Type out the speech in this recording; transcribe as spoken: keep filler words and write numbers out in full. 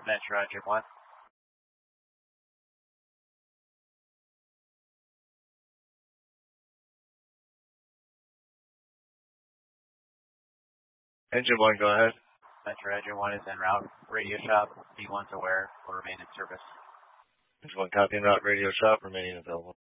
Metro Roger one. Engine one, go ahead. Metro Roger one is en route. Radio shop, B one's aware, will remain in service. Engine one, copy en route. Radio shop, remaining available.